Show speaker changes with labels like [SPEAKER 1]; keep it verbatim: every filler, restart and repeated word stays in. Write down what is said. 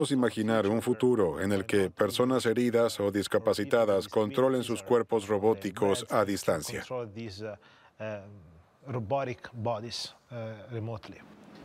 [SPEAKER 1] Podemos imaginar un futuro en el que personas heridas o discapacitadas controlen sus cuerpos robóticos a distancia.
[SPEAKER 2] Robotic bodies uh, remotely.